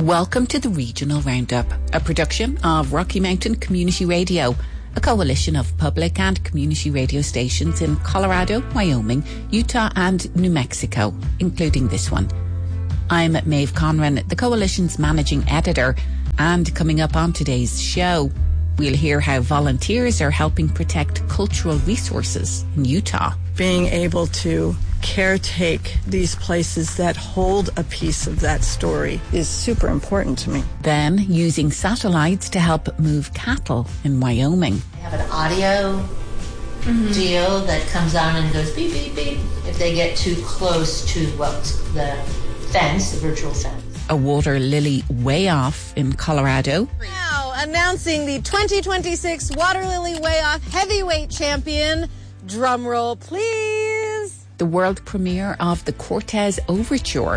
Welcome to the Regional Roundup, a production of Rocky Mountain Community Radio, a coalition of public and community radio stations in Colorado, Wyoming, Utah and New Mexico, including this one. I'm Maeve Conran, the coalition's managing editor, and coming up on today's show, we'll hear how volunteers are helping protect cultural resources in Utah. Being able to caretake these places that hold a piece of that story is super important to me. Then, using satellites to help move cattle in Wyoming. They have an audio deal that comes on and goes beep, beep, beep if they get too close to the fence, the virtual fence. A water lily way off in Colorado. Now, announcing the 2026 Water Lily Way Off Heavyweight Champion. Drum roll, please. The world premiere of the Cortez Overture.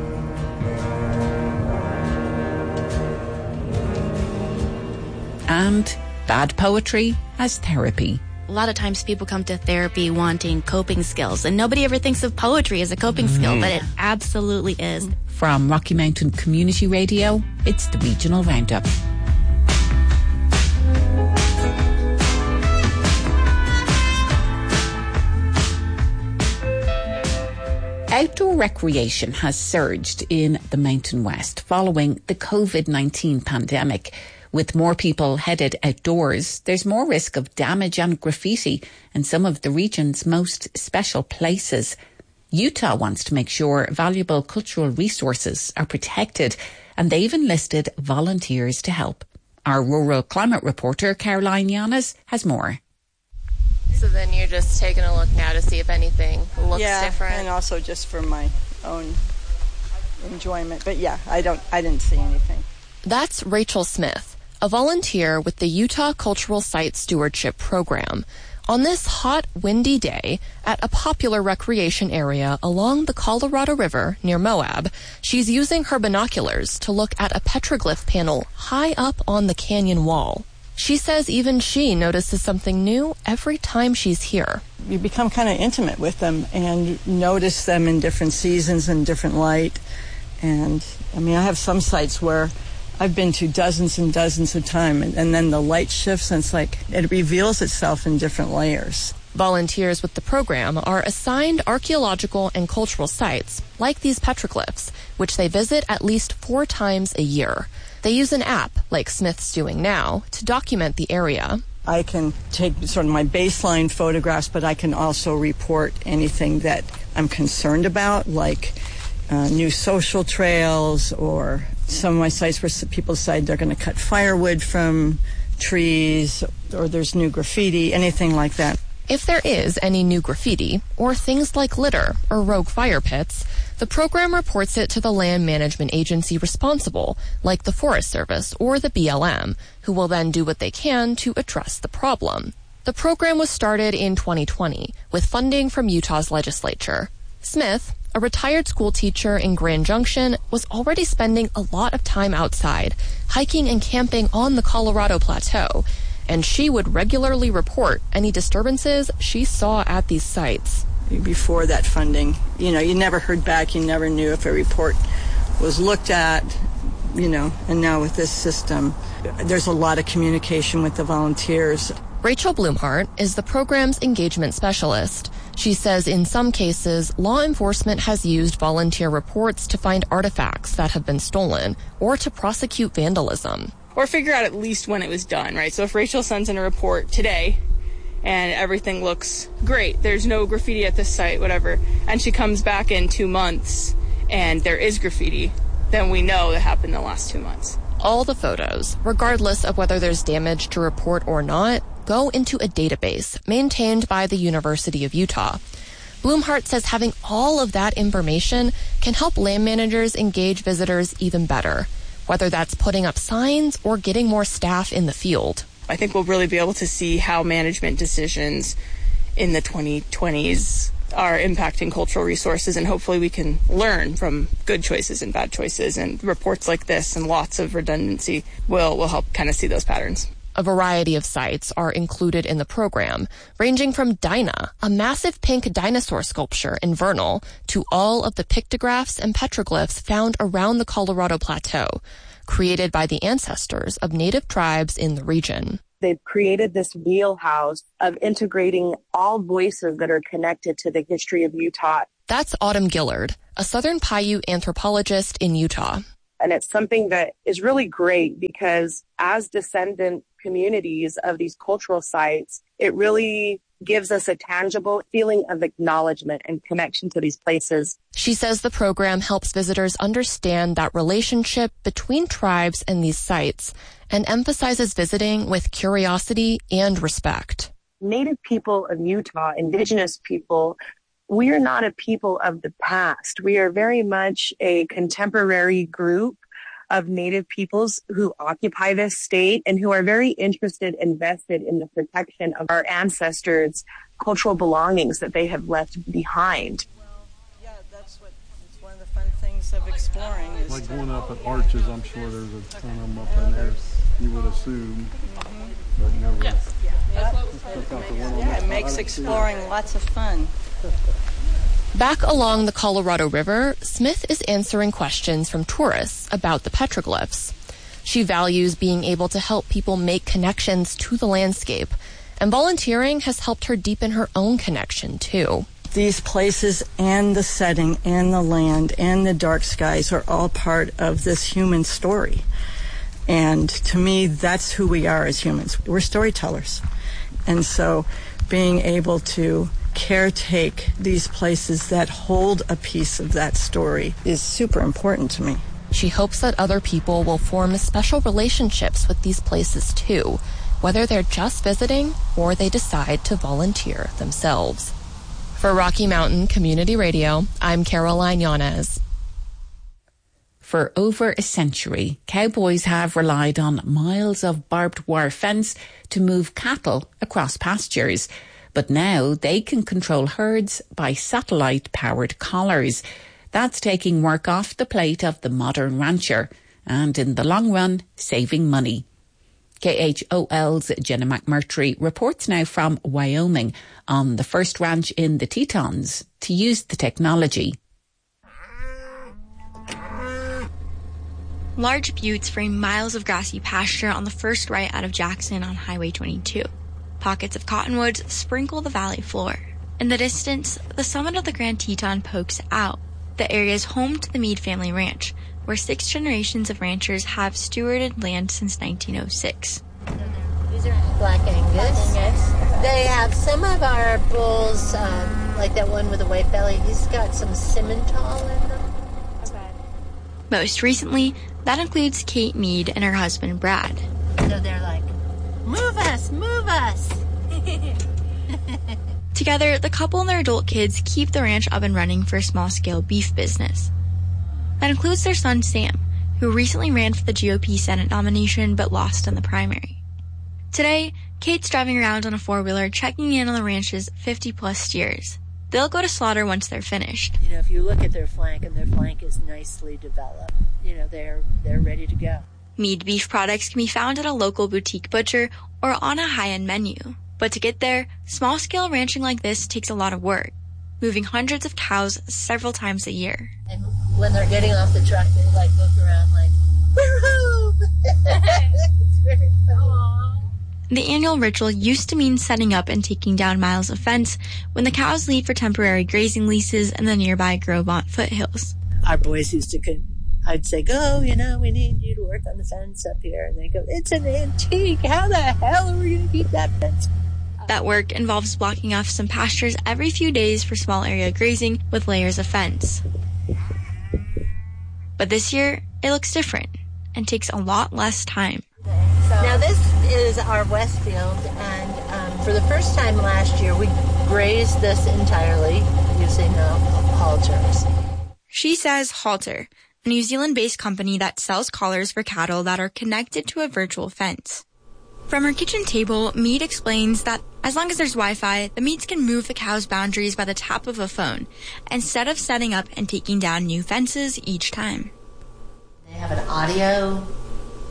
And bad poetry as therapy. A lot of times people come to therapy wanting coping skills, and nobody ever thinks of poetry as a coping skill, but it absolutely is. From Rocky Mountain Community Radio, it's the Regional Roundup. Outdoor recreation has surged in the Mountain West following the COVID-19 pandemic. With more people headed outdoors, there's more risk of damage and graffiti in some of the region's most special places. Utah wants to make sure valuable cultural resources are protected, and they've enlisted volunteers to help. Our rural climate reporter, Caroline Yanes, has more. So then you're just taking a look now to see if anything looks different? Yeah, and also just for my own enjoyment. But yeah, I didn't see anything. That's Rachel Smith, a volunteer with the Utah Cultural Site Stewardship Program. On this hot, windy day at a popular recreation area along the Colorado River near Moab, she's using her binoculars to look at a petroglyph panel high up on the canyon wall. She says even she notices something new every time she's here. You become kind of intimate with them and notice them in different seasons and different light. And I mean, I have some sites where I've been to dozens and dozens of times, and then the light shifts and it's like it reveals itself in different layers. Volunteers with the program are assigned archaeological and cultural sites like these petroglyphs, which they visit at least 4 times a year. They use an app, like Smith's doing now, to document the area. I can take sort of my baseline photographs, but I can also report anything that I'm concerned about, like new social trails, or some of my sites where people decide they're going to cut firewood from trees, or there's new graffiti, anything like that. If there is any new graffiti, or things like litter or rogue fire pits, the program reports it to the land management agency responsible, like the Forest Service or the BLM, who will then do what they can to address the problem. The program was started in 2020 with funding from Utah's legislature. Smith, a retired school teacher in Grand Junction, was already spending a lot of time outside, hiking and camping on the Colorado Plateau, and she would regularly report any disturbances she saw at these sites. Before that funding, you never heard back, you never knew if a report was looked at, and now with this system, there's a lot of communication with the volunteers. Rachel Blumhart is the program's engagement specialist. She says in some cases, law enforcement has used volunteer reports to find artifacts that have been stolen or to prosecute vandalism. Or figure out at least when it was done, right? So if Rachel sends in a report today and everything looks great, there's no graffiti at this site, whatever, and she comes back in 2 months and there is graffiti, then we know that happened in the last 2 months. All the photos, regardless of whether there's damage to report or not, go into a database maintained by the University of Utah. Blumhart says having all of that information can help land managers engage visitors even better, whether that's putting up signs or getting more staff in the field. I think we'll really be able to see how management decisions in the 2020s are impacting cultural resources, and hopefully we can learn from good choices and bad choices, and reports like this and lots of redundancy will help kind of see those patterns. A variety of sites are included in the program, ranging from Dinah, a massive pink dinosaur sculpture in Vernal, to all of the pictographs and petroglyphs found around the Colorado Plateau, created by the ancestors of native tribes in the region. They've created this wheelhouse of integrating all voices that are connected to the history of Utah. That's Autumn Gillard, a Southern Paiute anthropologist in Utah. And it's something that is really great because as descendant communities of these cultural sites, it really gives us a tangible feeling of acknowledgement and connection to these places. She says the program helps visitors understand that relationship between tribes and these sites and emphasizes visiting with curiosity and respect. Native people of Utah, indigenous people, we are not a people of the past. We are very much a contemporary group of Native peoples who occupy this state and who are very interested and vested in the protection of our ancestors' cultural belongings that they have left behind. Well, yeah, it's one of the fun things of exploring. Is like going up at Arches, I'm sure there's a ton of them up in there, you would assume, but never. Yes. It makes exploring lots of fun. Back along the Colorado River, Smith is answering questions from tourists about the petroglyphs. She values being able to help people make connections to the landscape, and volunteering has helped her deepen her own connection, too. These places and the setting and the land and the dark skies are all part of this human story. And to me, that's who we are as humans. We're storytellers. And so being able to caretake these places that hold a piece of that story is super important to me. She hopes that other people will form special relationships with these places too, whether they're just visiting or they decide to volunteer themselves. For Rocky Mountain Community Radio, I'm Caroline Yanez. For over a century, cowboys have relied on miles of barbed wire fence to move cattle across pastures. But now they can control herds by satellite-powered collars. That's taking work off the plate of the modern rancher and, in the long run, saving money. KHOL's Jenna McMurtry reports now from Wyoming on the first ranch in the Tetons to use the technology. Large buttes frame miles of grassy pasture on the first right out of Jackson on Highway 22. Pockets of cottonwoods sprinkle the valley floor. In the distance, the summit of the Grand Teton pokes out. The area is home to the Meade family ranch, where 6 generations of ranchers have stewarded land since 1906. These are Black Angus. They have some of our bulls, like that one with the white belly, he's got some Simmental in them. Most recently, that includes Kate Meade and her husband Brad. So they're like, move us, move us. Together, the couple and their adult kids keep the ranch up and running for a small-scale beef business. That includes their son Sam, who recently ran for the GOP Senate nomination but lost in the primary. Today, Kate's driving around on a four-wheeler checking in on the ranch's 50-plus steers. They'll go to slaughter once they're finished. You know, if you look at their flank, and their flank is nicely developed, you know, they're ready to go. Meade beef products can be found at a local boutique butcher or on a high-end menu. But to get there, small-scale ranching like this takes a lot of work, moving hundreds of cows several times a year. And when they're getting off the truck, they like look around like, we're home! It's very funny. The annual ritual used to mean setting up and taking down miles of fence when the cows leave for temporary grazing leases in the nearby Gros Ventre foothills. Our boys used to, I'd say, go, you know, we need you to work on the fence up here. And they go, it's an antique. How the hell are we going to keep that fence? That work involves blocking off some pastures every few days for small area grazing with layers of fence. But this year, it looks different and takes a lot less time. Now this is our west field, and for the first time last year, we grazed this entirely using halters. She says Halter, a New Zealand-based company that sells collars for cattle that are connected to a virtual fence. From her kitchen table, Meade explains that as long as there's Wi-Fi, the Meades can move the cow's boundaries by the tap of a phone, instead of setting up and taking down new fences each time. They have an audio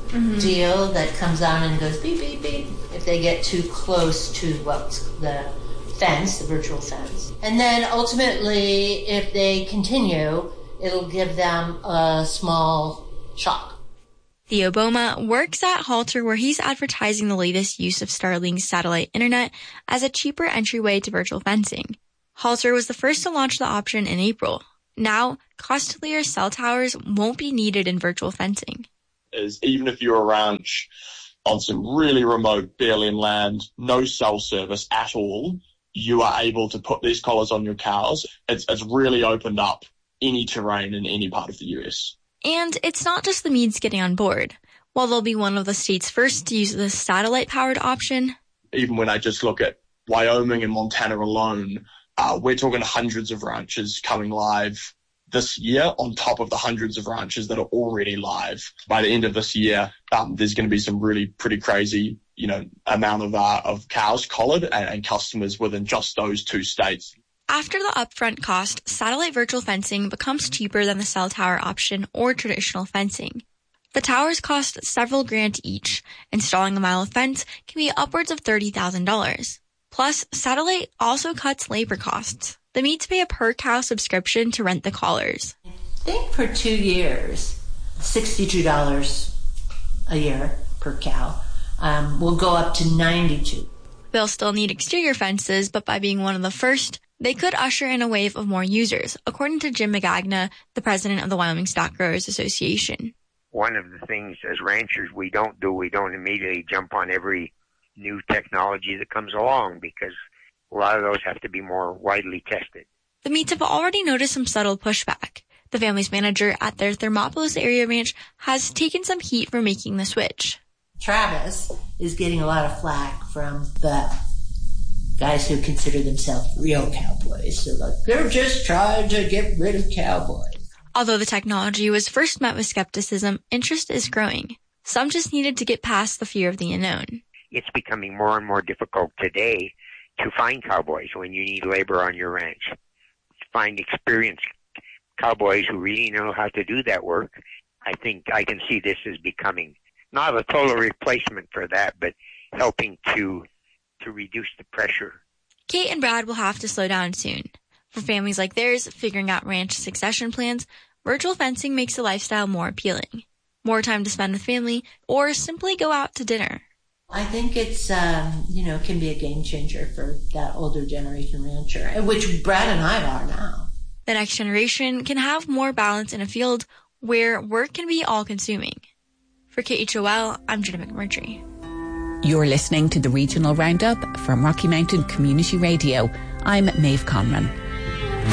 deal that comes on and goes beep, beep, beep if they get too close to the fence, the virtual fence. And then ultimately, if they continue, it'll give them a small shock. Theo Boma works at Halter, where he's advertising the latest use of Starlink's satellite internet as a cheaper entryway to virtual fencing. Halter was the first to launch the option in April. Now, costlier cell towers won't be needed in virtual fencing. Even if you're a ranch on some really remote, barely land, no cell service at all, you are able to put these collars on your cows. It's really opened up any terrain in any part of the US. And it's not just the Meads getting on board. While they'll be one of the states first to use the satellite-powered option, even when I just look at Wyoming and Montana alone, we're talking hundreds of ranches coming live this year on top of the hundreds of ranches that are already live. By the end of this year, there's going to be some really pretty crazy, amount of cows collared and customers within just those two states. After the upfront cost, satellite virtual fencing becomes cheaper than the cell tower option or traditional fencing. The towers cost several grand each. Installing a mile of fence can be upwards of $30,000. Plus, satellite also cuts labor costs. They need to pay a per-cow subscription to rent the collars. I think for 2 years, $62 a year per cow will go up to $92. They'll still need exterior fences, but by being one of the first, they could usher in a wave of more users, according to Jim Magagna, the president of the Wyoming Stock Growers Association. One of the things as ranchers we don't immediately jump on every new technology that comes along, because a lot of those have to be more widely tested. The Meads have already noticed some subtle pushback. The family's manager at their Thermopolis area ranch has taken some heat for making the switch. Travis is getting a lot of flack from the guys who consider themselves real cowboys. So they're just trying to get rid of cowboys. Although the technology was first met with skepticism, interest is growing. Some just needed to get past the fear of the unknown. It's becoming more and more difficult today to find cowboys when you need labor on your ranch. To find experienced cowboys who really know how to do that work. I think I can see this as becoming not a total replacement for that, but helping to reduce the pressure. Kate and Brad will have to slow down soon. For families like theirs, figuring out ranch succession plans, virtual fencing makes the lifestyle more appealing. More time to spend with family, or simply go out to dinner. I think it's, can be a game changer for that older generation rancher, which Brad and I are now. The next generation can have more balance in a field where work can be all-consuming. For KHOL, I'm Jenna McMurtry. You're listening to the Regional Roundup from Rocky Mountain Community Radio. I'm Maeve Conran.